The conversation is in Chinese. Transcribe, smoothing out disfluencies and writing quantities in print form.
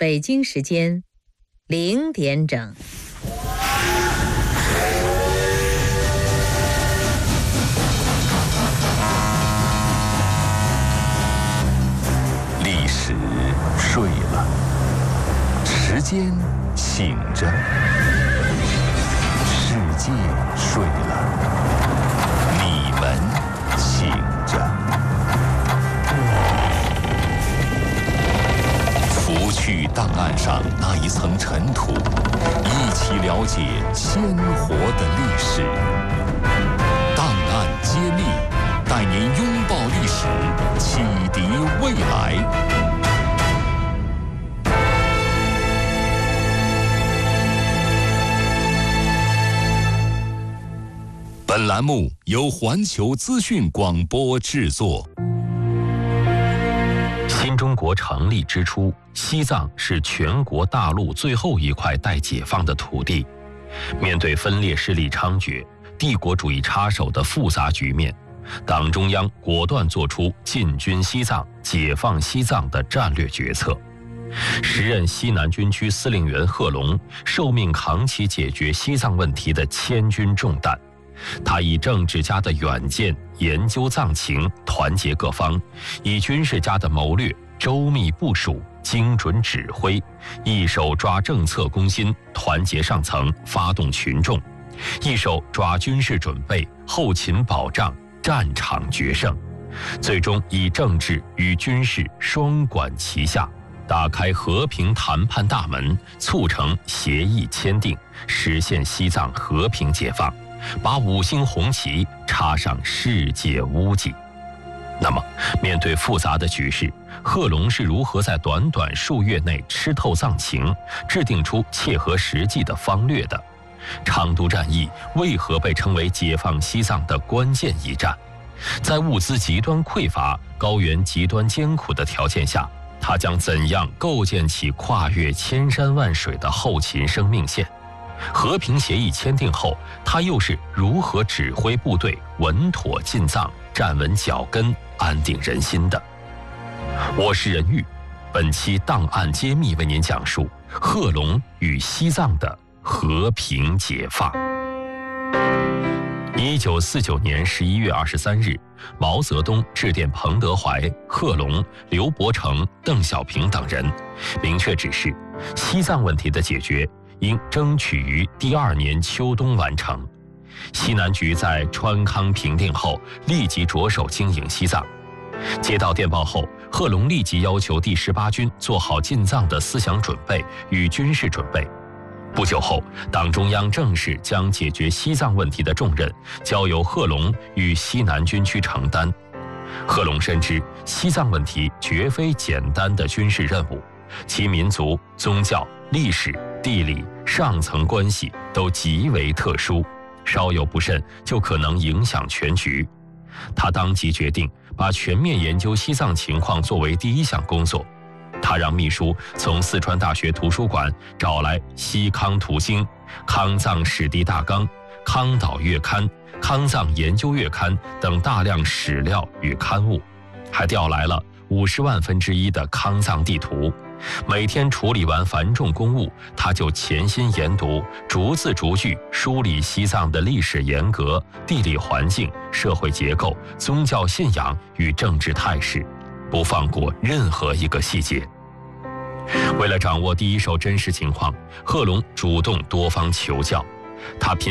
北京时间0点整。 历史睡了，时间醒着，世界睡了，你们醒着。拂去档案上那一层尘土，一起了解鲜活的历史。档案揭秘，带您拥抱历史，启迪未来。本栏目由环球资讯广播制作。 新中国成立之初，西藏是全国大陆最后一块待解放的土地。面对分裂势力猖獗、帝国主义插手的复杂局面，党中央果断作出进军西藏、解放西藏的战略决策。时任西南军区司令员贺龙受命扛起解决西藏问题的千钧重担。他以政治家的远见研究藏情，团结各方；以军事家的谋略周密部署，精准指挥；一手抓政策攻心，团结上层，发动群众；一手抓军事准备，后勤保障，战场决胜。最终以政治与军事双管齐下，打开和平谈判大门，促成协议签订，实现西藏和平解放，把5星红旗插上世界屋脊。那么，面对复杂的局势，贺龙是如何在短短数月内吃透藏情，制定出切合实际的方略的？昌都战役为何被称为解放西藏的关键一战？在物资极端匮乏、高原极端艰苦的条件下，他将怎样构建起跨越千山万水的后勤生命线？和平协议签订后，他又是如何指挥部队稳妥进藏、站稳脚跟、安定人心的？我是任玉，本期档案揭秘为您讲述贺龙与西藏的和平解放。1949年11月23日，毛泽东致电彭德怀、贺龙、刘伯承、邓小平等人，明确指示西藏问题的解决应争取于第2年秋冬完成。西南局在川康平定后，立即着手经营西藏。接到电报后，贺龙立即要求第18军做好进藏的思想准备与军事准备。不久后，党中央正式将解决西藏问题的重任交由贺龙与西南军区承担。贺龙深知西藏问题绝非简单的军事任务，其民族、宗教、历史、地理、上层关系都极为特殊，稍有不慎就可能影响全局。他当即决定把全面研究西藏情况作为第一项工作。他让秘书从四川大学图书馆找来《西康图经》、《康藏史地大纲》、《康岛月刊》、《康藏研究月刊》等大量史料与刊物，还调来了50万分之一的康藏地图。每天处理完繁重公务，他就潜心研读，逐字逐句梳理西藏的历史沿革、地理环境、社会结构、宗教信仰与政治态势，不放过任何一个细节。为了掌握第一手真实情况，贺龙主动多方求教，他频